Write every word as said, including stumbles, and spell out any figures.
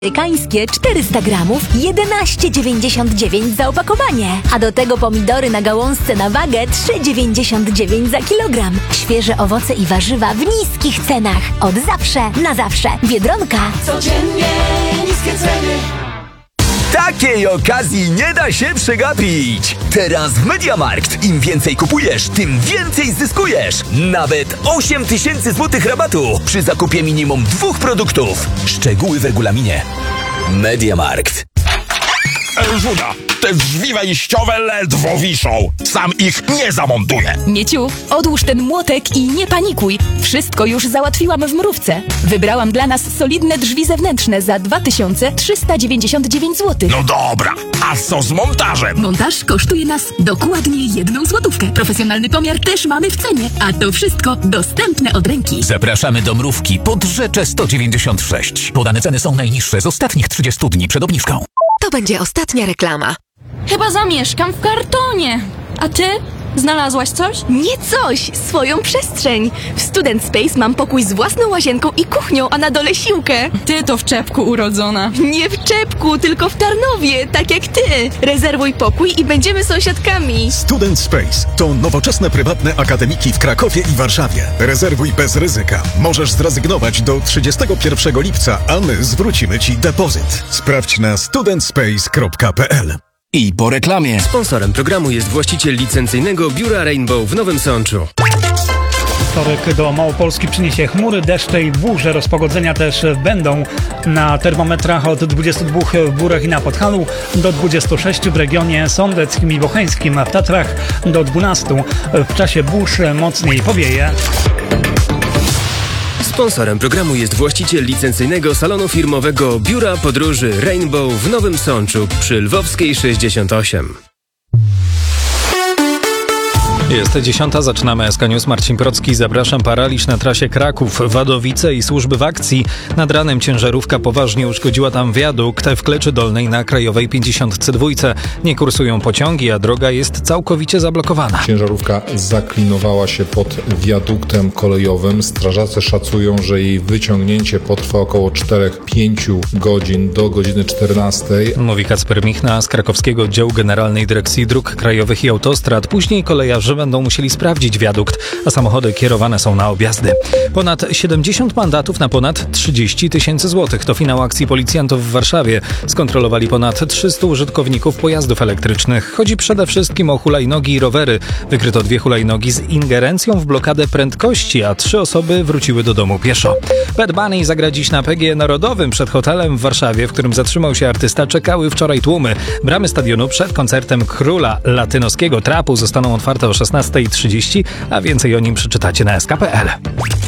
amerykańskie czterysta gramów, jedenaście dziewięćdziesiąt dziewięć za opakowanie. A do tego pomidory na gałązce na wagę trzy dziewięćdziesiąt dziewięć za kilogram. Świeże owoce i warzywa w niskich cenach. Od zawsze na zawsze. Biedronka. Codziennie niskie ceny. Takiej okazji nie da się przegapić! Teraz w MediaMarkt im więcej kupujesz, tym więcej zyskujesz! Nawet osiem tysięcy złotych rabatu przy zakupie minimum dwóch produktów. Szczegóły w regulaminie. MediaMarkt. Żuda, te drzwi wejściowe ledwo wiszą. Sam ich nie zamontuję. Mieciu, odłóż ten młotek i nie panikuj. Wszystko już załatwiłam w Mrówce. Wybrałam dla nas solidne drzwi zewnętrzne za dwa tysiące trzysta dziewięćdziesiąt dziewięć złotych. No dobra, a co z montażem? Montaż kosztuje nas dokładnie jedną złotówkę. Profesjonalny pomiar też mamy w cenie, a to wszystko dostępne od ręki. Zapraszamy do Mrówki pod Rzeczę sto dziewięćdziesiąt sześć. Podane ceny są najniższe z ostatnich trzydziestu dni przed obniżką. To będzie ostatnia reklama. Chyba zamieszkam w kartonie. A ty? Znalazłaś coś? Nie coś, swoją przestrzeń. W Student Space mam pokój z własną łazienką i kuchnią, a na dole siłkę. Ty to w czepku urodzona. Nie w czepku, tylko w Tarnowie, tak jak ty. Rezerwuj pokój i będziemy sąsiadkami. Student Space to nowoczesne prywatne akademiki w Krakowie i Warszawie. Rezerwuj bez ryzyka. Możesz zrezygnować do trzydziestego pierwszego lipca, a my zwrócimy Ci depozyt. Sprawdź na student space kropka p l. I po reklamie. Sponsorem programu jest właściciel licencyjnego biura Rainbow w Nowym Sączu. Wtorek do Małopolski przyniesie chmury, deszcze i burze. Rozpogodzenia też będą na termometrach od dwudziestu dwóch w Górach i na Podhalu do dwudziestu sześciu w regionie sądeckim i bocheńskim, a w Tatrach do dwunastu. W czasie burz mocniej powieje. Sponsorem programu jest właściciel licencyjnego salonu firmowego biura podróży Rainbow w Nowym Sączu przy Lwowskiej sześćdziesiąt osiem. Jest dziesiąta, zaczynamy S K News. Marcin Procki, zapraszam. Paraliż na trasie Kraków-Wadowice i służby w akcji. Nad ranem ciężarówka poważnie uszkodziła tam wiadukt w Kleczy Dolnej na Krajowej pięćdziesiąt dwa. Nie kursują pociągi, a droga jest całkowicie zablokowana. Ciężarówka zaklinowała się pod wiaduktem kolejowym. Strażacy szacują, że jej wyciągnięcie potrwa około cztery do pięciu godzin do godziny czternastej. Mówi Kacper Michna z krakowskiego oddziału Generalnej Dyrekcji Dróg Krajowych i Autostrad. Później kolejarze będą musieli sprawdzić wiadukt, a samochody kierowane są na objazdy. Ponad siedemdziesiąt mandatów na ponad trzydzieści tysięcy złotych. To finał akcji policjantów w Warszawie. Skontrolowali ponad trzystu użytkowników pojazdów elektrycznych. Chodzi przede wszystkim o hulajnogi i rowery. Wykryto dwie hulajnogi z ingerencją w blokadę prędkości, a trzy osoby wróciły do domu pieszo. Bad Bunny zagra dziś na P G E Narodowym przed hotelem w Warszawie, w którym zatrzymał się artysta. Czekały wczoraj tłumy. Bramy stadionu przed koncertem króla latynoskiego trapu zostaną otwarte o szesnasta trzydzieści, a więcej o nim przeczytacie na S K kropka P L.